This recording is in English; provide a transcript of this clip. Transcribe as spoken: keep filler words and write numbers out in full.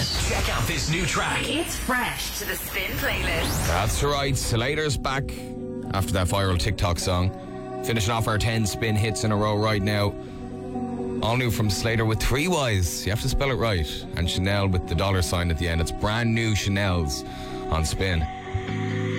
Check out this new track. It's fresh to the Spin playlist. That's right, Slater's back after that viral TikTok song. Finishing off our ten Spin hits in a row right now. All new from Slater with three Y's. You have to spell it right. And Chanel with the dollar sign at the end. It's brand new Chanel's on Spin.